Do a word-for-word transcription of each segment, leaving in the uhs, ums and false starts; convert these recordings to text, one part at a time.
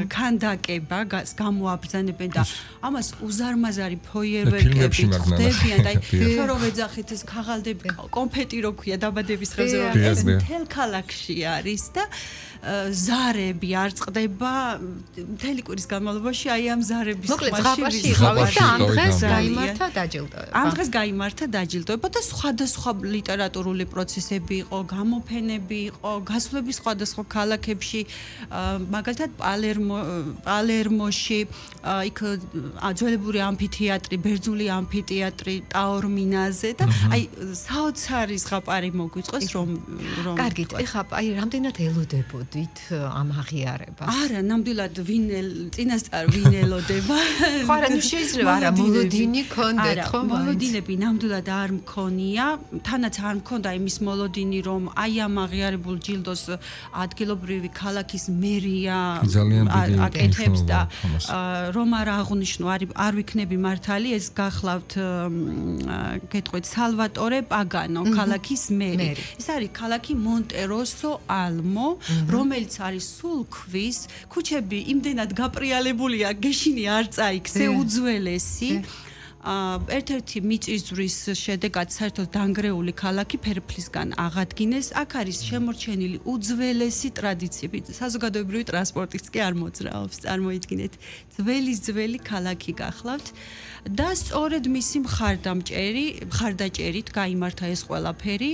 ქანდაკება გამოაბრძანებენ და ამას უზარმაზარი ფოიერვერკები ხდებიან და ხო რომ ეძახით ეს ქაღალდები კონფეტი რო ქვია დაბადების დღეზე რომ ეს მთელ ქალაქში არის და ზარები არ წყდება მთელი კვირის განმავლობაში აი ამ ზარების მოკლედ ზღაპარში იყავით და ამ დღეს გაიმართა დაჯილდოება ამ დღეს გაიმართა დაჯილდოება და სხვადასხვა ლიტერატურული პროცესები იყო გამოფენები იყო გასვლები სხვადასხვა ქალაქებში მაგალითად პალერმო პალერმოში იქ ძველებური ამფითეატრი ბერძნული ამფითეატრი ტაორმინაზე და აი საოცარი ზღაპარი მოგვიწყეს რომ რომ კარგით ეხლა აი რამდენად ელოდებოდით ამ აღიარებას არა ნამდვილად ვინ წინასწარ ვინ ელოდება ხო არა ნუ შეიძლება არა მოლოდინი გქონდეთ ხო მოლოდინები ნამდვილად არ მქონია თანაც არ მქონდა იმის მოლოდინი რომ აი ამ აღიარებულ ჯილდოს ადგილობრივი ქალაქის მერია აკეთებს და რომ არ აღნიშნო არ ვიქნები მართალი ეს გახლავთ გეტყვით სალვატორე პაგანო ქალაქის მერი ეს არის ქალაქი მონტეროსო ალმო რომელიც არის სულ ქვის ქუჩები იმდენად გაპრიალებულია გეშინი არ წაიქცე უძველესი ერთ-ერთი მიწისძვრის შედეგად საერთოდ დანგრეული ქალაქი ფერფლისგან აღადგინეს აქ არის შემორჩენილი უძველესი ტრადიციები საზოგადოებრივი ტრანსპორტიც კი არ მოძრაობს წარმოიდგინეთ ძველი ძველი ქალაქი გახლავთ და სწორედ მისი მხარდამჭერი მხარდაჭერით გაიმართა ეს ყველაფერი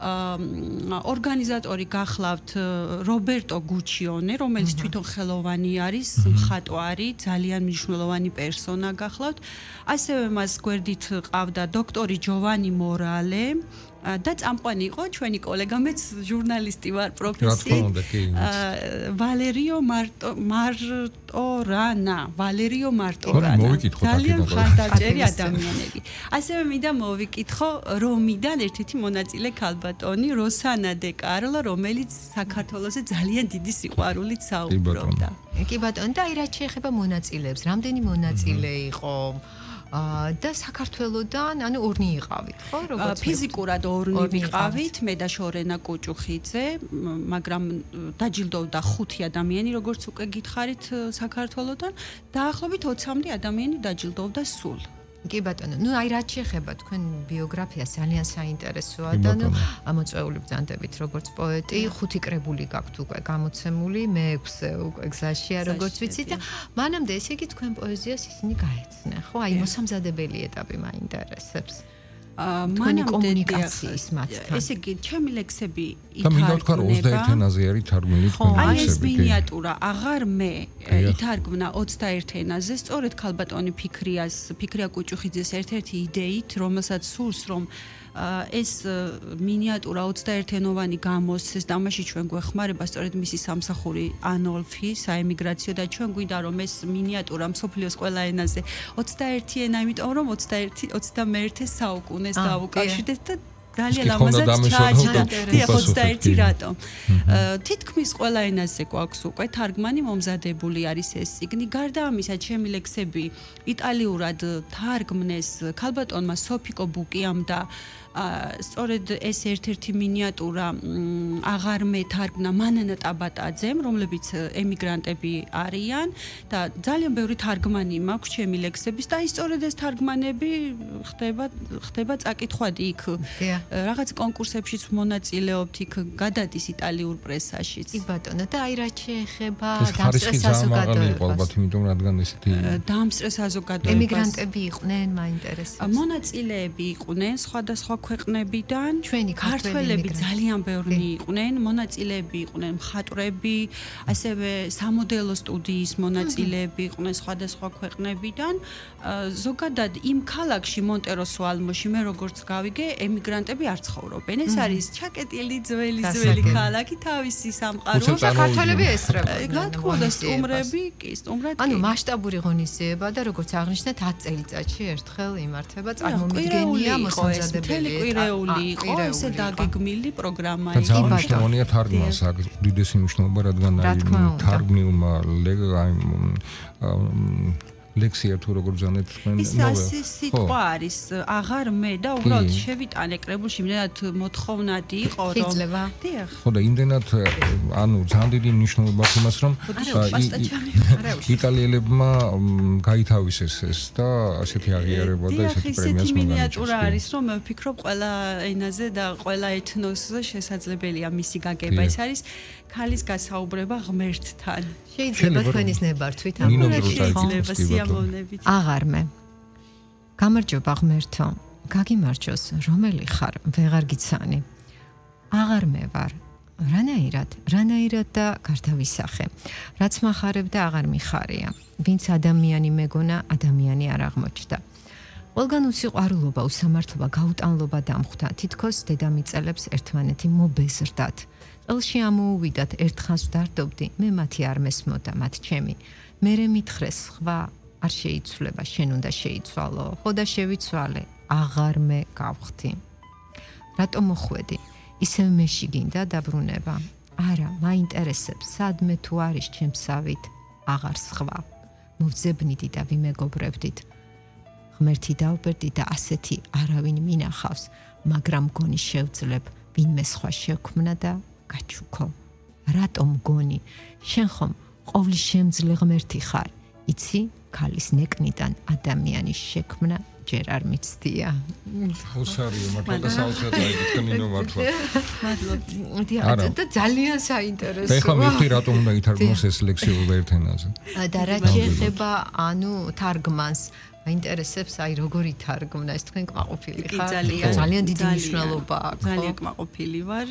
ორგანიზატორი გახლავთ რობერტო გუჩიონე რომელიც თვითონ ხელოვანი არის მხატვარი ძალიან მნიშვნელოვანი პერსონა გახლავთ ასევე მას გვერდით ყავდა დოქტორი ჯოვანი მორალე და წამყვანი იყო ჩვენი კოლეგა მეც ჟურნალისტი ვარ პროფესიით ვალერიო მარტორანა ვალერიო მარტორანა ძალიან მხარდაჭერი ადამიანები ასევე მინდა მოვიკითხო რომიდან ერთ-ერთი მონაწილე ქალბატონი როსანა დე კარლა რომელიც საქართველოზე ძალიან დიდი სიყვარულით საუბრობდა კი ბატონო და აი რაც შეეხება მონაწილეებს რამდენი მონაწილე იყო და საქართველოდან ანუ ორნი იყავით ხო როგორც ფიზიკურად ორნი ვიყავით მე და შორენა კუჭუხიძე მაგრამ დაჯილდოვდა ხუთი ადამიანი როგორც უკვე გითხარით საქართველოდან დაახლოებით ოცამდე ადამიანი დაჯილდოვდა სულ კი ბატონო, ну აი რაც შეეხება თქვენ ბიოგრაფიას ძალიან საინტერესოა და ну ამოწეული ბრძანდებით როგორც პოეტი, ხუთი კრებული გაქვთ უკვე გამოცემული, მეექვსე უკვე გზაშია როგორც ვიცით და მანამდე ესე იგი თქვენ პოეზიას ისინი გაეცნენ, ხო? აი მოსამზადებელი ეტაპი მაინტერესებს. მან კომუნიკაციის მათთან. ესე იგი, ჩემი ლექსები ითარგმნება. და მინდა ვთქვა ოცდაერთ ენაზე არის თარგმნილი თქვენი ლექსები. აი ეს მინიატურა აღარ მე ითარგმნა ოცდაერთ ენაზე, სწორედ ქალბატონი ფიქრიას, ფიქრია კუჭუხიძეს ერთ-ერთი იდეით, რომელსაც სურს რომ ეს მინიატურა ოცდაერთ ენოვანი გამოსცეს და ამაში ჩვენ გვეხმარება სწორედ მისი სამსახური ანოლფი საემიგრაციო და ჩვენ გვინდა რომ ეს მინიატურა მსოფლიოს ყველა ენაზე ოცდაერთი ენა იმიტომ რომ ოცდაერთი ოცდამეერთე საუკუნეს დაუკავშირდეთ და ძალიან ამასაც ჩააჩნდა დიახ ოცდაერთი რატო თითქმის ყველა ენაზე გვაქვს უკვე თარგმანი მომზადებული არის ეს წიგნი გარდა ამისა ჩემი ლექსები იტალიურად თარგმნეს ქალბატონმა სოფიკო ბუკიამ და სწორედ ეს ერთ-ერთი მინიატურა აღარ მეთარგმნა მანანა ტაბატაძემ, რომლებიც ემიგრანტები არიან და ძალიან ბევრი თარგმანი მაქვს ჩემი ლექსების და ის სწორედ ეს თარგმანები ხდება ხდება წაკითხვადი იქ რაღაც კონკურსებშიც მონაწილეობთ იქ გადადის იტალიურ პრესაშიც. კი ბატონო და აი რაც შეეხება დამსწრე საზოგადოებას. იმიტომ რადგან ესეთი დამსწრე საზოგადოებას ემიგრანტები იყვნენ, მაინტერესებს. მონაწილეები იყვნენ სხვადასხვა ქვეყნებიდან ჩვენი ქართველები ძალიან ბევრი იყვნენ, მონაწილეები იყვნენ მხატვრები, ასევე სამოდელო სტუდიის მონაწილეები იყვნენ სხვადასხვა ქვეყნებიდან. ზოგადად იმ ქალაქში მონტეროსო ალმოში მე როგორც გავიგე, ემიგრანტები არ ცხოვრობენ. ეს არის ჩაკეტილი ძველი ძველი ქალაქი, თავისი სამყარო. საქართველები ესწრებოდნენ. რა თქმა უნდა, სტუმრები, კი, სტუმრად. ანუ მასშტაბური ღონისძიება და როგორც აღნიშნეთ ათ წელიწადში ერთხელ იმართება, წარმომიდგენია მოსამზადებელი კვირეული იყო, ესე დაგეგმილი პროგრამა იყო. ძალიან მნიშვნელოვანია თარგმანს, აქვს უდიდესი მნიშვნელობა, რადგან აი თარგმნილმა ლექსია თუ როგორ ბრძანეთ თქვენ ის ასე სიტყვა არის აღარ მე და უბრალოდ შევიტანე კრებულში იმდენად მოთხოვნადი იყო რომ დიახ ხო და იმდენად ანუ ძალიან დიდი მნიშვნელობა აქვს იმას რომ იტალიელებმა გაითავისეს ეს და ასეთი აღიარება და ესეთი პრემიას მოგანიჭეს. მინიატურა არის რომ მე ვფიქრობ ყველა ენაზე და ყველა ეთნოსზე შესაძლებელია მისი გაგება. ეს არის ქალის გასაუბრება ღმერთთან. შეიძლება თქვენის ნებართვით ამ შეიძლება სიამოვნებით. აღარმე. გამარჯობა ღმერთო. გაგიმარჯოს, რომელი ხარ, ვეღარ გიცანი. აღარმე ვარ. რანაირად, რანაირად და გარდავისახე. რაც מחარებ და აღარ მიხარია. ვინც ადამიანი მეგონა, ადამიანი არ აღმოჩნდა. ყველგან უსიყვარულობა, უსამართლობა, გაუტანლობა დამხვდა. თითქოს დედამიწელებს ერთმანეთი მობეზრდათ. ყელში ამოუვიდათ, ერთხანს ვდარდობდი, მე მათი არ მესმოდა, მათ ჩემი. მერე მითხრეს, სხვა არ შეიცვლება, შენ უნდა შეიცვალო. ხო და შევიცვალე, აღარ მე გავხდი. რატო მოხვედი? ისევ მეში გინდა დაბრუნება. არა, მაინტერესებს, სადმე თუ არის ჩემსავით, აღარ სხვა. მოვძებნიდი და ვიმეგობრებდით. ღმერთი დავბერდი და ასეთი არავინ მინახავს, მაგრამ გონი შევძლებ, ვინმე სხვა შექმნა და გაჩუქო. რატომ გონი? შენ ხომ ყოვლის შემძლე ღმერთი ხარ. იცი, ქალის ნეკნიდან ადამიანის შექმნა ჯერ არ მიცდია. უსარიო, მაგრამ და საოცრად დაიგეთ ნინო მართლა. მადლობა. და ძალიან საინტერესოა. ეხლა მიხდი რატომ უნდა ითარგმნოს ეს ლექსი ერთ ენაზე. და რა შეეხება ანუ თარგმანს მაინტერესებს აი როგორ ითარგმნა ეს თქვენ კმაყოფილი ხარ? ძალიან დიდი მნიშვნელობა აქვს. ძალიან კმაყოფილი ვარ.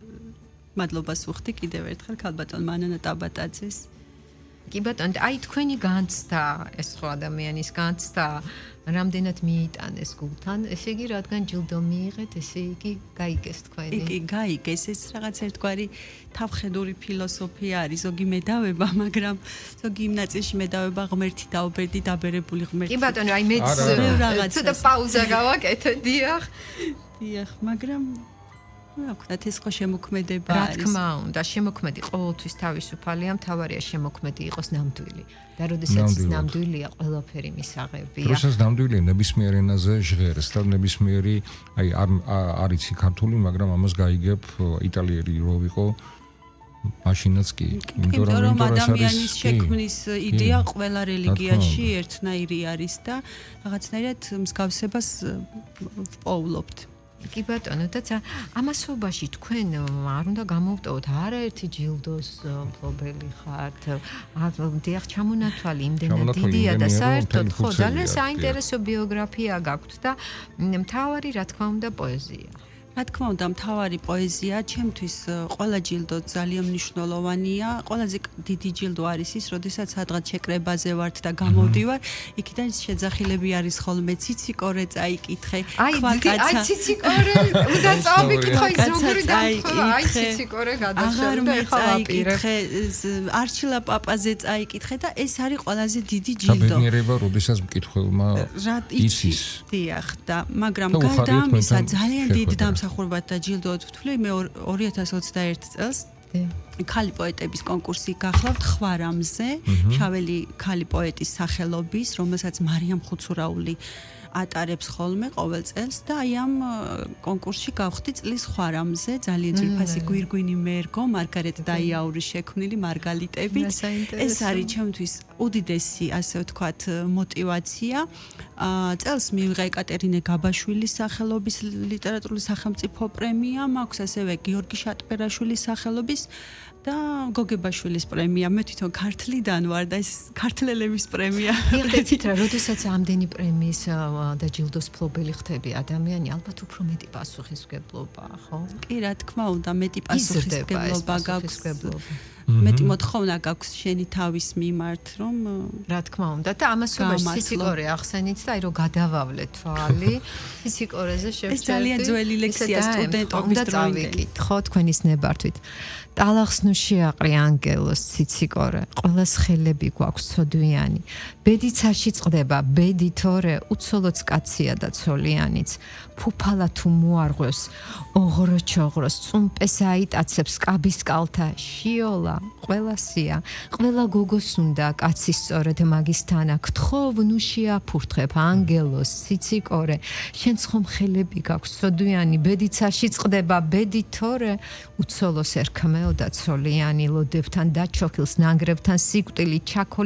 მადლობას ვუხდი კიდევ ერთხელ ქალბატონ მანანა ტაბატაძეს. კი ბატონო, აი თქვენი განცდა, ეს ხო ადამიანის განცდა, რამდენად მიიტანეს გულთან, ესე იგი რადგან ჯილდო მიიღეთ, ესე იგი გაიგეს თქვენი. კი, გაიგეს, ეს რაღაც ერთგვარი თავხედური ფილოსოფია არის, ზოგი მედავება, მაგრამ ზოგი იმ ნაწილში მედავება ღმერთი დაუბერდი, დაბერებული ღმერთი. კი ბატონო, აი მეც ცოტა პაუზა გავაკეთე, დიახ. დიახ, მაგრამ რა ვქნათ, ეს ხო შემოქმედება არის. რა არის. თქმა უნდა, შემოქმედი ყოველთვის თავისუფალია, მთავარია შემოქმედი იყოს ნამდვილი. და როდესაც ის ნამდვილია, ყველაფერი მისაღებია. როდესაც ნამდვილია ნებისმიერ ენაზე ჟღერს და ნებისმიერი, აი არ არ იცი ქართული, მაგრამ ამას გაიგებ იტალიერი რო ვიყო, მაშინაც კი. იმიტომ რომ ადამიანის შექმნის იდეა ყველა რელიგიაში ერთნაირი არის და რაღაცნაირად მსგავსებას ვპოულობთ. კი ბატონო, და ამასობაში თქვენ არ უნდა გამოვტოვოთ არაერთი ჯილდოს მფლობელი ხართ. დიახ, ჩამონათვალი იმდენად დიდია და საერთოდ ხო ძალიან საინტერესო ბიოგრაფია გაქვთ და მთავარი რა თქმა უნდა პოეზია. რა თქმა უნდა, მთავარი პოეზია ჩემთვის ყველა ჯილდო ძალიან მნიშვნელოვანია. ყველაზე დიდი ჯილდო არის ის, როდესაც სადღაც შეკრებაზე ვართ და გამოვდივარ, იქიდან შეძახილები არის ხოლმე ციციკორე წაიკითხე, ქვაკაცა. აი ციციკორე, უნდა წავიკითხე ზოგური განხილვა, აი ციციკორე გადაშევდა ეხლა ვაპირე. არჩილა პაპაზე წაიკითხე და ეს არის ყველაზე დიდი ჯილდო. საბედნიერება, როდესაც მკითხველმა იცის. დიახ, და მაგრამ გარდა ამისა ძალიან დიდ დამსახურებას ხურბათ და ჯილდოად ვთვლი მე ორი ათას ოცდაერთი წელს ქალი პოეტების კონკურსი გახლავთ ხვარამზე, შაველი ქალი პოეტის სახელობის, რომელსაც მარიამ ხუცურაული ატარებს ხოლმე ყოველ წელს და აი ამ კონკურსში გავხდი წლის ხვარამზე, ძალიან ძვირფასი გვირგვინი მერგო, მარგარეტ დაიაურის შექმნილი მარგალიტებით. ეს არის ჩემთვის უდიდესი, ასე ვთქვათ, мотиваცია. წელს მივიღა ეკატერინე გაბაშვილის სახელობის ლიტერატურული სახელმწიფო პრემია, მაქვს ასევე გიორგი შატბერაშვილის სახელობის და გოგებაშვილის პრემია. მე თვითონ ქართლიდან ვარ და ეს ქართლელების პრემია. იხდებით რა, როდესაც ამდენი პრემიის და ჯილდოს მფლობელი ხდები ადამიანი, albათ უფრო მეტი პასუხისმგებლობა, ხო? კი, რა თქმა უნდა, მეტი პასუხისმგებლობა გაქვს. მეტი მოთხოვნა გაქვს შენი თავის მიმართ, რომ რა თქმა უნდა და ამასობაში ციციკორე ახსენით და აი რომ გადავავლე თვალი ციციკორეზე შევჭერდი. ეს ძალიან ძველი ლექსია სტუდენტობის დროინდელი. ხო, თქვენის ნებართვით. ტალახს ნუ შეაყრი ანგელოს ციციკორე, ყველას ხელები გვაქვს ცოდვიანი. ბედიცაში წყდება, ბედი თორე, უცოლოც კაცია და ცოლიანიც. ფუფალა თუ მოარღვევს, ოღრო ჩოღროს, წუმპეს აიტაცებს კაბის კალთა, შიოლა ყველასია ყველა გოგოს უნდა კაცი სწორედ მაგისთანა გთხოვ ნუ შეაფურთხებ ანგელოს ციციკორე შენც ხომ ხელები გაქვს სოდვიანი ბედიც არ შეწყდება ბედი თორე უცოლოს ერქმეო და ცოლიანი ლოდებთან დაჩოქილს ნანგრევთან სიკვდილი ჩაქოლი